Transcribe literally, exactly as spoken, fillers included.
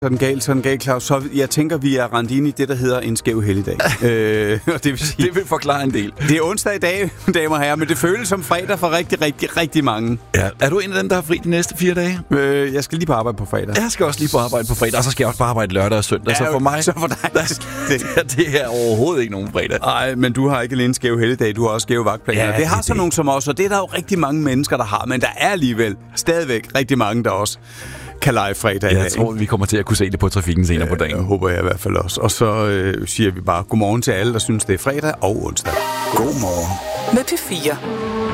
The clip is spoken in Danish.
Sådan galt, sådan galt, Claus. Så jeg tænker, vi er rendt ind i det, der hedder en skæv helligdag. øh, og det vil sige, det vil forklare en del. Det er onsdag i dag, damer og herrer, men det føles som fredag for rigtig, rigtig, rigtig mange. Ja. Er du en af dem, der har fri de næste fire dage? Øh, jeg skal lige på arbejde på fredag. Jeg skal også lige på arbejde på fredag, og så skal jeg også på arbejde lørdag og søndag. Ja, så for mig, så for dig, der, det, det er overhovedet ikke nogen fredag. Nej, men du har ikke alene skæv helligdag, du har også skæve vagtplaner. Ja, det har det, så det. Nogen som os, og det er der jo rigtig mange mennesker, der har, men der er alligevel stadigvæk rigtig mange, der også kan lege fredag. Jeg tror, vi kommer til at kunne se det på trafikken senere ja, på dagen. Det håber jeg i hvert fald også. Og så øh, siger vi bare godmorgen til alle, der synes, det er fredag og onsdag. Godmorgen med P fire.